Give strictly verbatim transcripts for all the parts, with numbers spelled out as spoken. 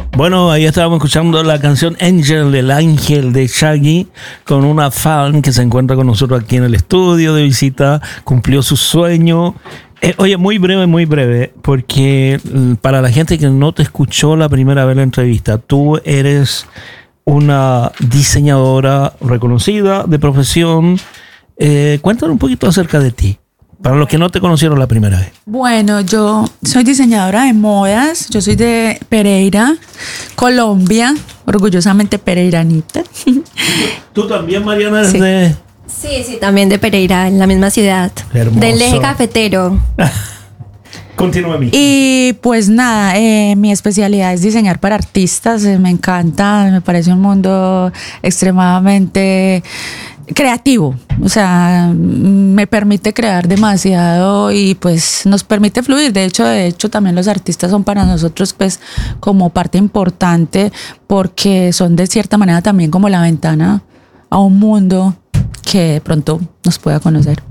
Bueno, ahí estábamos escuchando la canción Angel, el ángel de Shaggy, con una fan que se encuentra con nosotros aquí en el estudio de visita, cumplió su sueño. Eh, oye, muy breve, muy breve, porque para la gente que no te escuchó la primera vez la entrevista, tú eres una diseñadora reconocida de profesión. Eh, cuéntanos un poquito acerca de ti, para los que no te conocieron la primera vez. Bueno, yo soy diseñadora de modas, yo soy de Pereira, Colombia, orgullosamente pereiranita. ¿Tú también, Mariana, eres Sí. de...? Sí, sí, también de Pereira, en la misma ciudad. Hermoso. Del eje cafetero. Continúa, mi. Y pues nada, eh, mi especialidad es diseñar para artistas, eh, me encanta, me parece un mundo extremadamente creativo, o sea, me permite crear demasiado y pues nos permite fluir. De hecho, de hecho también los artistas son para nosotros pues como parte importante porque son de cierta manera también como la ventana a un mundo que de pronto nos pueda conocer.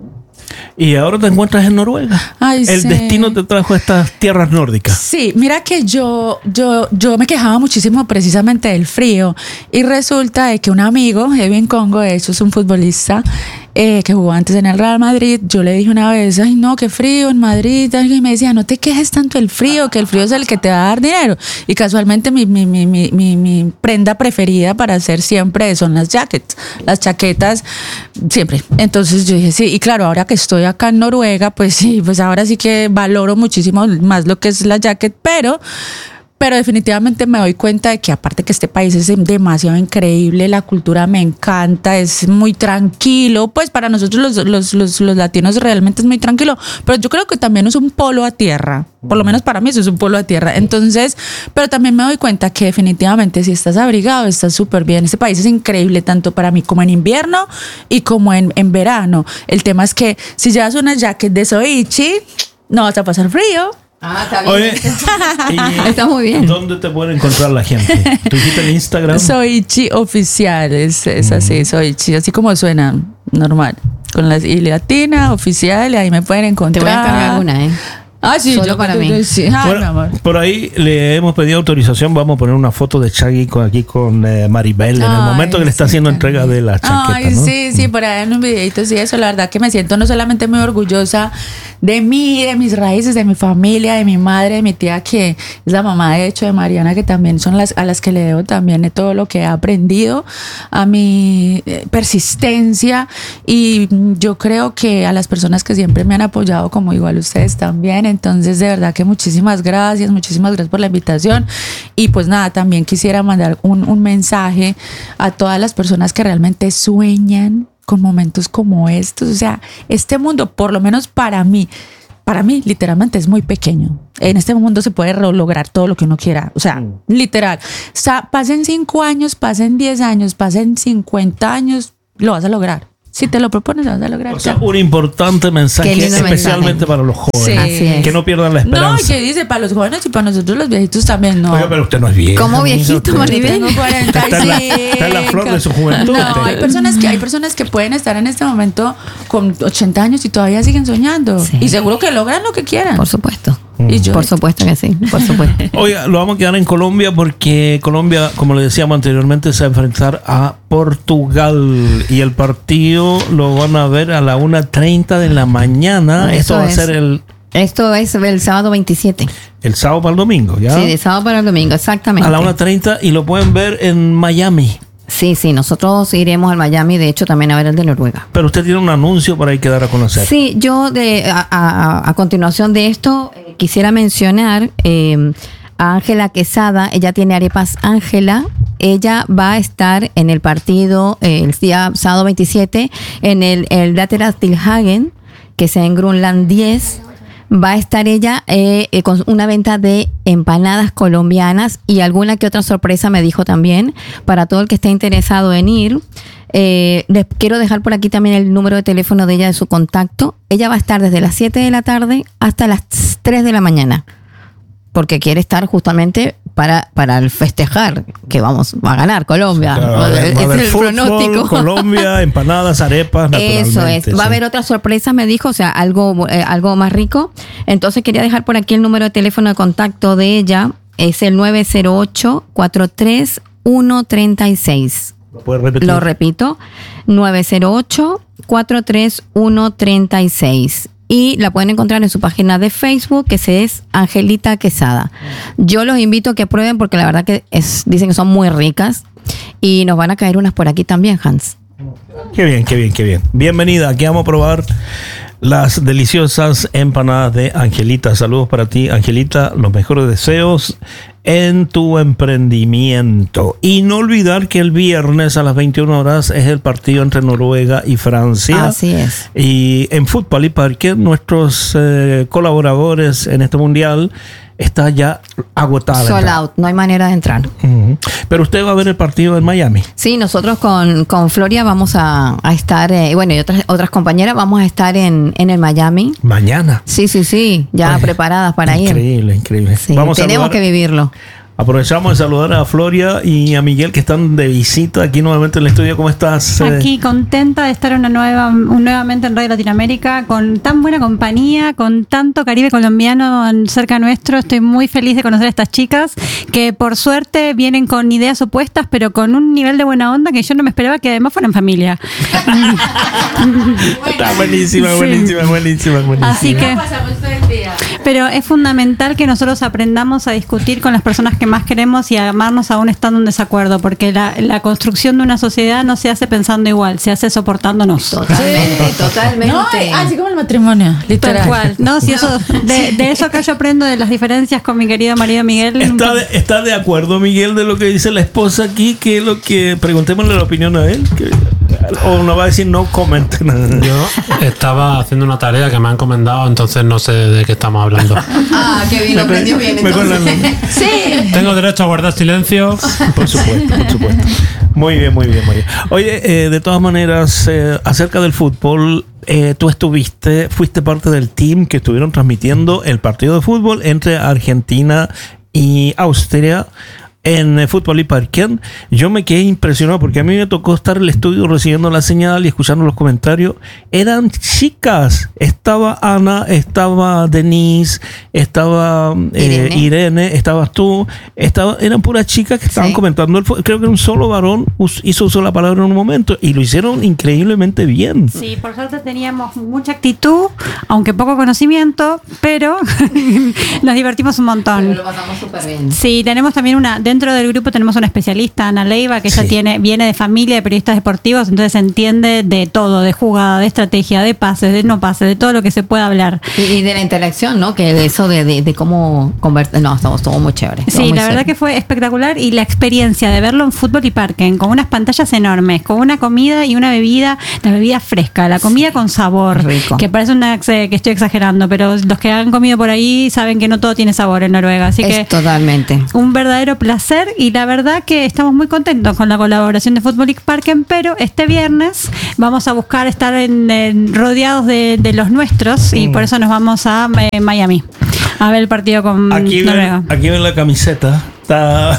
Y ahora te encuentras en Noruega. Ay, El sí. destino te trajo a estas tierras nórdicas. Sí, mira que yo, yo, yo me quejaba muchísimo precisamente del frío y resulta de que un amigo, Edwin Congo, de hecho es un futbolista eh, que jugó antes en el Real Madrid, yo le dije una vez, ay no, qué frío en Madrid, y me decía, no te quejes tanto del frío, que el frío es el que te va a dar dinero. Y casualmente mi, mi, mi, mi, mi, mi prenda preferida para hacer siempre son las jackets, las chaquetas, siempre. Entonces yo dije, sí, y claro, ahora que estoy acá en Noruega, pues sí, pues ahora sí que valoro muchísimo más lo que es la jacket, pero... Pero definitivamente me doy cuenta de que aparte que este país es demasiado increíble, la cultura me encanta, es muy tranquilo, pues para nosotros los, los, los, los latinos realmente es muy tranquilo, pero yo creo que también es un polo a tierra, por lo menos para mí eso es un polo a tierra. Entonces, pero también me doy cuenta que definitivamente si estás abrigado, estás súper bien. Este país es increíble tanto para mí como en invierno y como en, en verano. El tema es que si llevas una jacket de Soichi, no vas a pasar frío. Ah, está bien. Oye, y Está muy bien. ¿dónde te puede encontrar la gente? ¿Tú dijiste en Instagram? Soichi oficial, es, es así, Soichi, así como suena, normal. Con la I latina, oficial, y ahí me pueden Te encontrar. voy a encargar una, ¿eh? Ah, sí, Solo yo para yo- mí. yo- sí. Ay, Bueno, mi amor. por ahí le hemos pedido autorización. Vamos a poner una foto de Shaggy con, aquí con eh, Maribel en el Ay, momento que le está sí, haciendo también. entrega de la chaqueta. Ay, ¿no? sí, sí, por ahí en los videitos y eso, la verdad que me siento no solamente muy orgullosa de mí, de mis raíces, de mi familia, de mi madre, de mi tía, que es la mamá de hecho de Mariana, que también son las a las que le debo también de todo lo que he aprendido, a mi eh, persistencia, y yo creo que a las personas que siempre me han apoyado, como igual ustedes también. Entonces de verdad que muchísimas gracias, muchísimas gracias por la invitación. Y pues nada, también quisiera mandar un, un mensaje a todas las personas que realmente sueñan con momentos como estos. O sea, este mundo, por lo menos para mí, para mí literalmente es muy pequeño. En este mundo se puede lograr todo lo que uno quiera. O sea, mm. literal. O sea, pasen cinco años, pasen diez años, pasen cincuenta años, lo vas a lograr. Si te lo propones, lo vas a lograr. O sea, un importante mensaje, Qué lindo especialmente mensaje. para los jóvenes. Sí. Así es. Que no pierdan la No, esperanza. que dice para los jóvenes y para nosotros los viejitos también, no. Oiga, pero usted no es viejo. ¿Cómo viejito, usted- Maribel? Tengo cuarenta y cinco. Está en la- está en la flor de su juventud. No, hay personas que hay personas que pueden estar en este momento con ochenta años y todavía siguen soñando. Sí. Y seguro que logran lo que quieran. Por supuesto. Y yo- Por supuesto que sí, por supuesto. Oiga, lo vamos a quedar en Colombia porque Colombia, como le decíamos anteriormente, se va a enfrentar a Portugal y el partido lo van a ver a la una treinta de la mañana. Eso Esto va es. a ser el, Esto es el sábado veintisiete. el sábado para el domingo, ¿ya? Sí, de sábado para el domingo, exactamente. A la una treinta y lo pueden ver en Miami. Sí, sí, nosotros iremos al Miami, de hecho también a ver el de Noruega. Pero usted tiene un anuncio para ahí que dar a conocer. Sí, yo de, a, a- a continuación de esto eh, quisiera mencionar eh, a Ángela Quesada. Ella tiene arepas Ángela. Ella va a estar en el partido eh, el día sábado veintisiete en el, el Lateral Tilhagen, que sea en Grunland diez. Va a estar ella eh, eh, con una venta de empanadas colombianas y alguna que otra sorpresa me dijo también para todo el que esté interesado en ir. Eh, les quiero dejar por aquí también el número de teléfono de ella, de su contacto. Ella va a estar desde las siete de la tarde hasta las tres de la mañana, porque quiere estar justamente para, para el festejar que vamos, va a ganar Colombia. Claro, va a haber- Ese va a es haber el fútbol, pronóstico. Colombia, empanadas, arepas, naturalmente. Eso es. Va a sí. haber otra sorpresa, me dijo, o sea, algo, eh, algo más rico. Entonces quería dejar por aquí el número de teléfono de contacto de ella. es el nueve cero ocho, cuatro tres uno tres seis. ¿Lo puedes repetir? Lo repito, nueve cero ocho, cuatro tres uno tres seis. Y la pueden encontrar en su página de Facebook, que se es Angelita Quesada. Yo los invito a que prueben porque la verdad que es, dicen que son muy ricas y nos van a caer unas por aquí también, Hans. Qué bien, qué bien, qué bien. Bienvenida, aquí vamos a probar las deliciosas empanadas de Angelita. Saludos para ti, Angelita. Los mejores deseos en tu emprendimiento. Y no olvidar que el viernes a las veintiuna horas es el partido entre Noruega y Francia. Así es. Y en Fútbol y Parque, nuestros eh, colaboradores en este mundial está ya agotada. Sold out, no hay manera de entrar. Uh-huh. Pero usted va a ver el partido en Miami. Sí, nosotros con, con Floria vamos a, a estar, eh, bueno, y otras otras compañeras vamos a estar en, en el Miami. Mañana. Sí, sí, sí, ya Ay, preparadas para increíble, ir. Increíble, Sí, increíble. tenemos que vivirlo. Aprovechamos de saludar a Floria y a Miguel que están de visita aquí nuevamente en el estudio. ¿Cómo estás? Aquí contenta de estar una nueva, un, nuevamente en Radio Latinoamérica con tan buena compañía, con tanto Caribe colombiano cerca nuestro. Estoy muy feliz de conocer a estas chicas que por suerte vienen con ideas opuestas pero con un nivel de buena onda que yo no me esperaba, que además fueran familia. Está buenísima, Sí. buenísima, buenísima, buenísima. Así que, pero es fundamental que nosotros aprendamos a discutir con las personas que más queremos y a amarnos aún estando en desacuerdo, porque la, la construcción de una sociedad no se hace pensando igual, se hace soportándonos. Totalmente, totalmente. No, así como el matrimonio, literal. Tal cual. No, si eso, de, de eso acá yo aprendo de las diferencias con mi querido marido Miguel. ¿Está de, ¿Está de acuerdo, Miguel, de lo que dice la esposa aquí? Que es lo que... Preguntémosle la opinión a él. Que, o no va a decir no comenten. Yo estaba haciendo una tarea que me han encomendado, entonces no sé de qué estamos hablando. Ah, qué bien, lo aprendió bien. Mejor Entonces. la- Sí. Tengo derecho a guardar silencio. Por supuesto, por supuesto. Muy bien, muy bien, muy bien. Oye, eh, de todas maneras, eh, acerca del fútbol, eh, tú estuviste, fuiste parte del team que estuvieron transmitiendo el partido de fútbol entre Argentina y Austria en eh, Fútbol y Parquén. Yo me quedé impresionado porque a mí me tocó estar en el estudio recibiendo la señal y escuchando los comentarios. Eran chicas. Estaba Ana, estaba Denise, estaba eh, Irene. Irene, estabas tú. Estaba, eran puras chicas que estaban Sí. comentando. el fu- Creo que un solo varón us- hizo uso de la palabra en un momento y lo hicieron increíblemente bien. Sí, por suerte teníamos mucha actitud, aunque poco conocimiento, pero nos divertimos un montón. Lo pasamos súper bien. Sí, tenemos también una, dentro del grupo tenemos una especialista, Ana Leiva, que ella Sí. tiene, viene de familia de periodistas deportivos, entonces entiende de todo, de jugada, de estrategia, de pases, de no pases, de todo lo que se pueda hablar. Y, y de la interacción, ¿no? Que de eso de, de, de cómo conversar. No, estuvo, estuvo muy chévere. estuvo Sí, muy la verdad chévere. que fue espectacular y la experiencia de verlo en Fútbol y Parque, con unas pantallas enormes, con una comida y una bebida, la bebida fresca, la comida con sabor, Rico. que parece una ex- que estoy exagerando, pero los que han comido por ahí saben que no todo tiene sabor en Noruega, así Es que totalmente. un verdadero placer y la verdad que estamos muy contentos con la colaboración de Fútbol y Parque, pero este viernes vamos a buscar estar en, en- rodeados de, de los nuestros y por eso nos vamos a eh, Miami a ver el partido con Aquí Noruega. ven, aquí ven la camiseta. Está...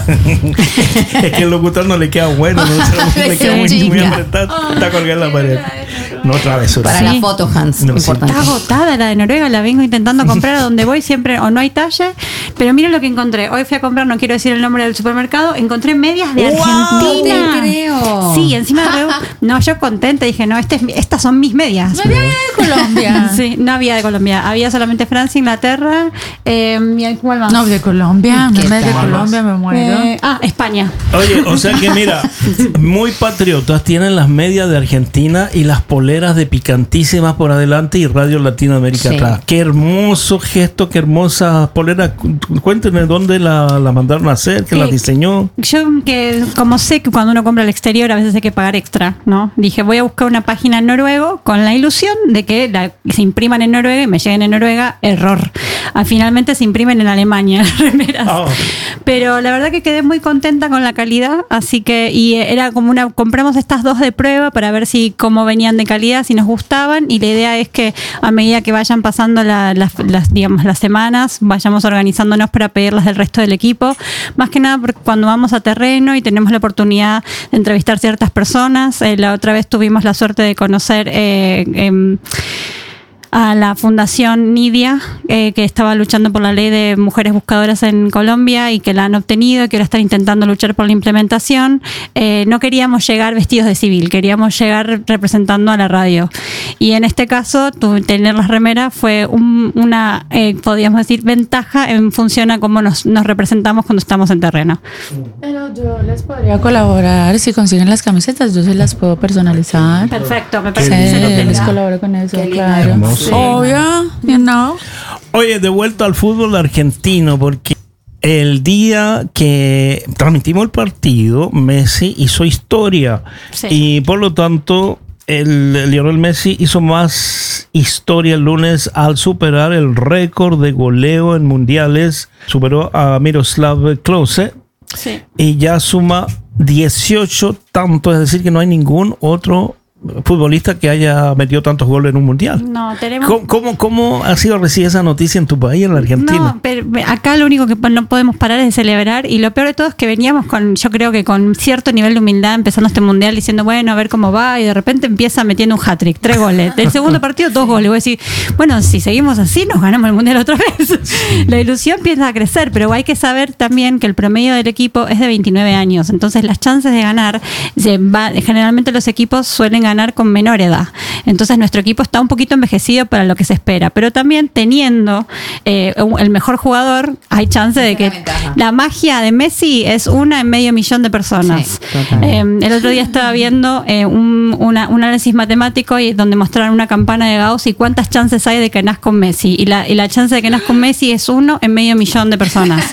es que el locutor no le queda bueno, no le queda muy, muy Chica. apretado. Está colgada en la pared. No travesura. Para Sí. la foto, Hans. No, sí. importante. Está agotada la de Noruega, la vengo intentando comprar a donde voy siempre o no hay talle, pero miren lo que encontré. Hoy fui a comprar, no quiero decir el nombre del supermercado, encontré medias de ¡Wow! Argentina. No te creo. Sí, encima de no, yo contenta dije, no, este es mi- estas son mis medias. No había de Colombia. Sí, no había de Colombia, había solamente Francia, Inglaterra, eh, y ¿cuál más? No, de Colombia. ¿Qué No me de tal? Colombia, me muero. Eh, ah, España. Oye, o sea que mira, muy patriotas tienen las medias de Argentina y las poleras de picantísimas por adelante y Radio Latinoamérica Sí. atrás. Qué hermoso gesto, qué hermosa polera. Cu- Cuéntenme dónde la, la mandaron a hacer, que la Eh, diseñó. Yo que como sé que cuando uno compra al exterior a veces hay que pagar extra, ¿no? Dije, voy a buscar una página en noruego con la ilusión de que la- se impriman en Noruega y me lleguen en Noruega. Error. Ah, finalmente se imprimen en Alemania las remeras. Oh. Pero la verdad que quedé muy contenta con la calidad, así que y era como una compramos estas dos de prueba para ver si cómo venían de calidad, si nos gustaban y la idea es que a medida que vayan pasando la- las, las, digamos las semanas vayamos organizándonos para pedirlas del resto del equipo, más que nada porque cuando vamos a terreno y tenemos la oportunidad de entrevistar ciertas personas, eh, la otra vez tuvimos la suerte de conocer eh, em, a la Fundación Nidia, eh, que estaba luchando por la ley de mujeres buscadoras en Colombia y que la han obtenido y que ahora están intentando luchar por la implementación. Eh, no queríamos llegar vestidos de civil, queríamos llegar representando a la radio. Y en este caso, tu, tener las remeras fue un, una, eh, podríamos decir, ventaja en función a cómo nos, nos representamos cuando estamos en terreno. Pero yo les podría colaborar. Si consiguen las camisetas, yo se las puedo personalizar. Perfecto, me Sí, parece les colaboro con eso, Qué lindo. claro. Hermoso. Obvio, you know. Oye, de vuelta al fútbol argentino, porque el día que transmitimos el partido, Messi hizo historia. Sí. Y por lo tanto, el Lionel Messi hizo más historia el lunes al superar el récord de goleo en mundiales. Superó a Miroslav Klose Sí. y ya suma dieciocho tantos, es decir, que no hay ningún otro futbolista que haya metido tantos goles en un mundial. No, tenemos... ¿Cómo, cómo, cómo ha sido recibida esa noticia en tu país, en la Argentina? No, pero acá lo único que no podemos parar es de celebrar, y lo peor de todo es que veníamos con, yo creo que con cierto nivel de humildad empezando este mundial diciendo, bueno, a ver cómo va, y de repente empieza metiendo un hat-trick, tres goles. Del segundo partido, dos goles. Voy a decir, bueno, si seguimos así, nos ganamos el mundial otra vez. La ilusión empieza a crecer, pero hay que saber también que el promedio del equipo es de veintinueve años, entonces las chances de ganar, se va, generalmente los equipos suelen ganar con menor edad. Entonces nuestro equipo está un poquito envejecido para lo que se espera, pero también teniendo eh, el mejor jugador, hay chance de que la magia de Messi es una en medio millón de personas. Sí, total. Eh, el otro día estaba viendo eh, un, una, un análisis matemático y donde mostraron una campana de Gauss y cuántas chances hay de que nazca con Messi. Y la, y la chance de que nazca con Messi es uno en medio millón de personas.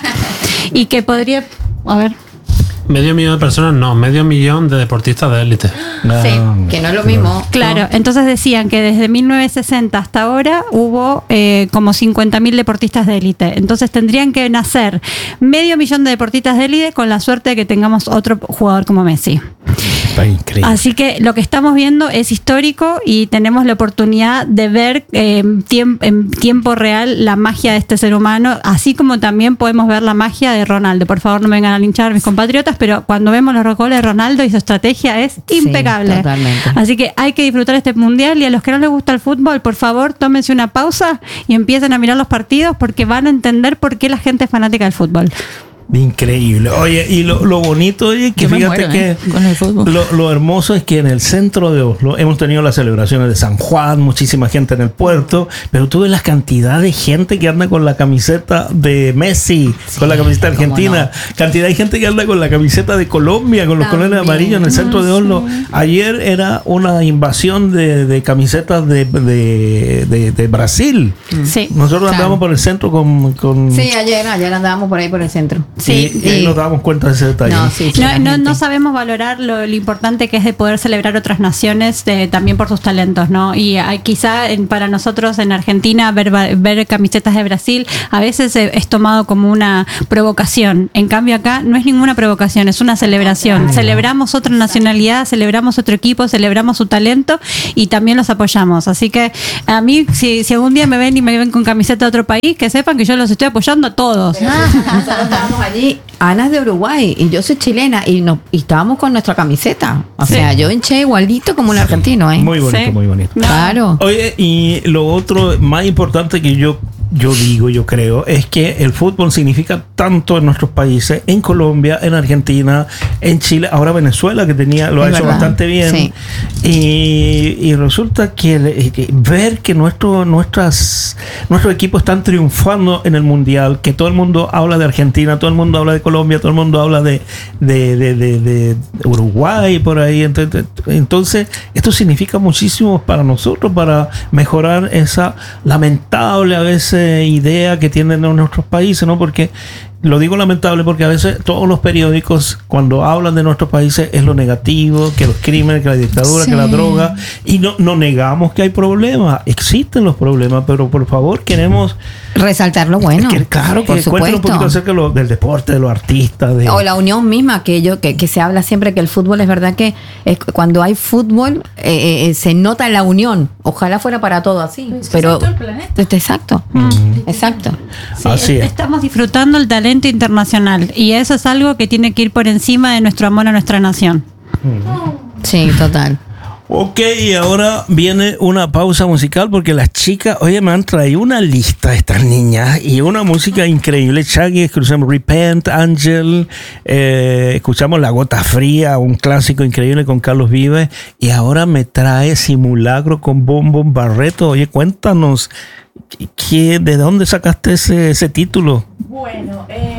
Y que podría... A ver... Medio millón de personas, no, medio millón de deportistas de élite. Ah, Sí, que no es lo mismo. Claro, entonces decían que desde mil novecientos sesenta hasta ahora hubo eh, como cincuenta mil deportistas de élite. Entonces tendrían que nacer medio millón de deportistas de élite con la suerte de que tengamos otro jugador como Messi. Está increíble. Así que lo que estamos viendo es histórico y tenemos la oportunidad de ver eh, tiemp- en tiempo real la magia de este ser humano, así como también podemos ver la magia de Ronaldo. Por favor, no me vengan a linchar mis compatriotas, pero cuando vemos los goles de Ronaldo y su estrategia es Sí, impecable. totalmente. Así que hay que disfrutar este mundial, y a los que no les gusta el fútbol, por favor, tómense una pausa y empiecen a mirar los partidos, porque van a entender por qué la gente es fanática del fútbol. Increíble. Oye, y lo, lo bonito, oye, que Yo me fíjate muero, que ¿eh? Con el fútbol. lo, lo hermoso es que en el centro de Oslo hemos tenido las celebraciones de San Juan, muchísima gente en el puerto, pero tú ves la cantidad de gente que anda con la camiseta de Messi, con la camiseta cómo argentina, cantidad de gente que anda con la camiseta de Colombia, con los También. colores amarillos en el centro de Oslo. Ayer era una invasión de, de camisetas de, de, de, de Brasil. Sí. Nosotros Claro. andamos por el centro con... con Sí, ayer, ayer andábamos por ahí por el centro. Sí, y, y ahí nos dábamos cuenta de ese detalle. No, sí, sí, No, la no, gente. no sabemos valorar lo, lo importante que es de poder celebrar otras naciones eh, también por sus talentos, ¿no? Y hay, quizá en- para nosotros en Argentina ver, va- ver camisetas de Brasil a veces eh, es tomado como una provocación. En cambio acá no es ninguna provocación, es una celebración. Celebramos otra nacionalidad, celebramos otro equipo, celebramos su talento y también los apoyamos. Así que a mí, si, si algún día me ven y me ven con camiseta de otro país, que sepan que yo los estoy apoyando a todos. Nosotros estábamos allí, Ana es de Uruguay y yo soy chilena, y, no, y estábamos con nuestra camiseta. O Sí. sea, yo hinché igualito como un argentino, ¿eh? Muy bonito, Sí. muy bonito. No. Claro. Oye, y lo otro más importante que yo, yo digo, yo creo, es que el fútbol significa tanto en nuestros países, en Colombia, en Argentina, en Chile, ahora Venezuela, que tenía lo ha Es hecho verdad, bastante bien. sí. Y, y resulta que, el- que ver que nuestro, nuestras, nuestros equipos están triunfando en el Mundial, que todo el mundo habla de Argentina, todo el mundo habla de Colombia, todo el mundo habla de, de, de, de- de Uruguay, por ahí. Entonces, entonces, esto significa muchísimo para nosotros, para mejorar esa lamentable a veces idea que tienen en nuestros países, ¿no? Porque lo digo lamentable porque a veces todos los periódicos cuando hablan de nuestros países es lo negativo, que los crímenes, que la dictadura, Sí. que la droga, y no, no negamos que hay problemas, existen los problemas, pero por favor queremos Resaltar lo bueno. que, claro, que por cuenten un supuesto. poquito acerca de lo- del deporte, de los artistas, de O la unión misma, que yo que, que se habla siempre que el fútbol es verdad que es- cuando hay fútbol eh, eh, se nota la unión. Ojalá fuera para todo así, Pues que pero sea todo el planeta. Este, exacto, exacto. Sí, Así es. Estamos disfrutando el talento internacional y eso es algo que tiene que ir por encima de nuestro amor a nuestra nación. Sí, total. Ok, y ahora viene una pausa musical porque las chicas, oye, me han traído una lista estas niñas y una música increíble. Shaggy, escuchamos Repent, Angel, eh, escuchamos La Gota Fría, un clásico increíble con Carlos Vives, y ahora me trae Simulacro con Bom Bom Barreto. Oye, cuéntanos, ¿qué, ¿de dónde sacaste ese, ese título? Bueno, eh...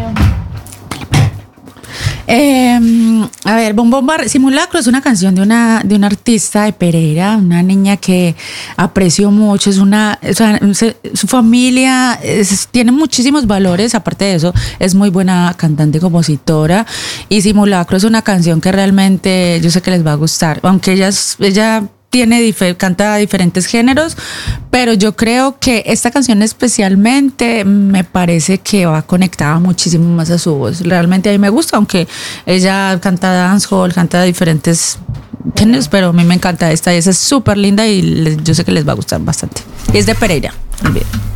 Eh, a ver, Bom Bom Bar- Simulacro es una canción de una, de una artista de Pereira, una niña que aprecio mucho, es una, o sea, se- su familia es- tiene muchísimos valores, aparte de eso es muy buena cantante y compositora, y Simulacro es una canción que realmente yo sé que les va a gustar, aunque ella, es- ella tiene dife- canta diferentes géneros, pero yo creo que esta canción especialmente me parece que va conectada muchísimo más a su voz. Realmente a mí me gusta, aunque ella canta dancehall, canta diferentes géneros, pero a mí me encanta esta y esa es súper linda y les- yo sé que les va a gustar bastante. Y es de Pereira. Bien.